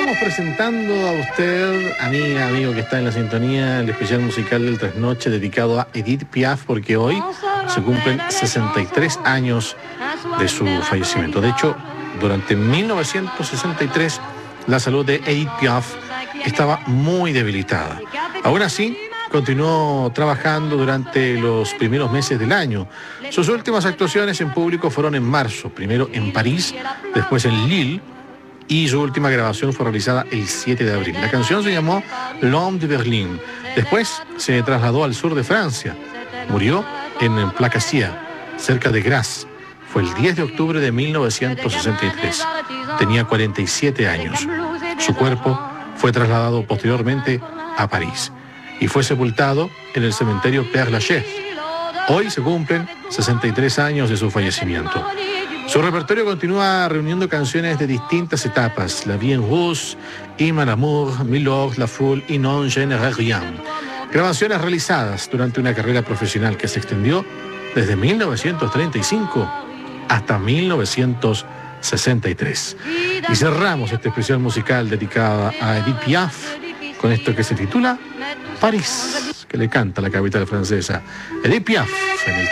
estamos presentando a usted, amiga, amigo que está en la sintonía, el especial musical del Trasnoche dedicado a Edith Piaf, porque hoy se cumplen 63 años de su fallecimiento. De hecho, durante 1963, la salud de Edith Piaf estaba muy debilitada. Aún así, continuó trabajando durante los primeros meses del año. Sus últimas actuaciones en público fueron en marzo, primero en París, después en Lille, y su última grabación fue realizada el 7 de abril. La canción se llamó L'Homme de Berlin. Después se trasladó al sur de Francia. Murió en Placasia, cerca de Grasse. Fue el 10 de octubre de 1963. Tenía 47 años. Su cuerpo fue trasladado posteriormente a París y fue sepultado en el cementerio Père Lachaise. Hoy se cumplen 63 años de su fallecimiento. Su repertorio continúa reuniendo canciones de distintas etapas: La Vie en Rose, Ima l'amour, Milord, La Foule y Non je ne rien. Grabaciones realizadas durante una carrera profesional que se extendió desde 1935 hasta 1963. Y cerramos este especial musical dedicado a Edith Piaf con esto que se titula París, que le canta la capital francesa. Edith Piaf en el